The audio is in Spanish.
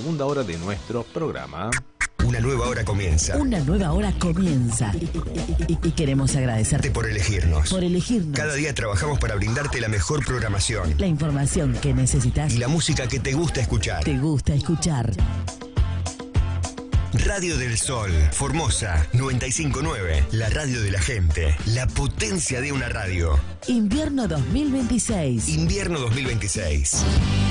segunda hora de nuestro programa. Una nueva hora comienza. Una nueva hora comienza. Y queremos agradecerte por elegirnos. Por elegirnos. Cada día trabajamos para brindarte la mejor programación. La información que necesitas. Y la música que te gusta escuchar. Te gusta escuchar. Radio del Sol, Formosa 95.9, la radio de la gente, la potencia de una radio. Invierno 2026. Invierno 2026.